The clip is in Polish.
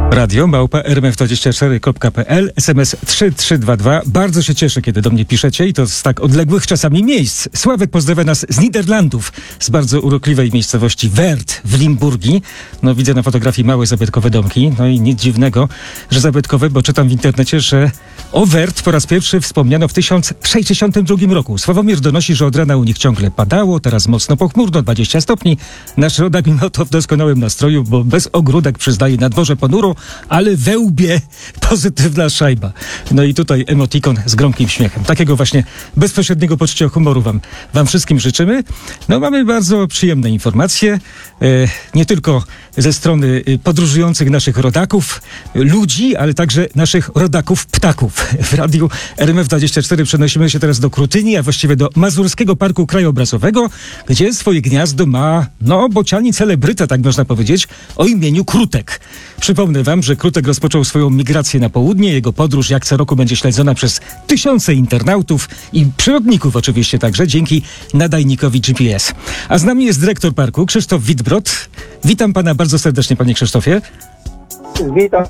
radio@rmf24.pl, SMS 3322. Bardzo się cieszę, kiedy do mnie piszecie i to z tak odległych czasami miejsc. Sławek pozdrawia nas z Niderlandów, z bardzo urokliwej miejscowości Weert w Limburgii. No widzę na fotografii małe zabytkowe domki, no i nic dziwnego, że zabytkowe, bo czytam w internecie, że o Weert po raz pierwszy wspomniano w 1062 roku. Sławomir donosi, że od rana u nich ciągle padało, teraz mocno pochmurno, 20 stopni. Nasz rodak mimo to w doskonałym nastroju, bo bez ogródek przyznaje na dworze ponuro, ale we łbie pozytywna szajba. No i tutaj emotikon z gromkim śmiechem. Takiego właśnie bezpośredniego poczucia humoru wam wszystkim życzymy. No mamy bardzo przyjemne informacje, nie tylko ze strony podróżujących naszych rodaków, ludzi, ale także naszych rodaków ptaków. W radiu RMF24 przenosimy się teraz do Krutyni, a właściwie do Mazurskiego Parku Krajobrazowego, gdzie swoje gniazdo ma, bociani celebryta, tak można powiedzieć, o imieniu Krutek. Przypomnę wam, że Krutek rozpoczął swoją migrację na południe. Jego podróż jak co roku będzie śledzona przez tysiące internautów i przyrodników oczywiście także, dzięki nadajnikowi GPS. A z nami jest dyrektor parku, Krzysztof Wittbrod. Witam pana bardzo serdecznie, panie Krzysztofie. Witam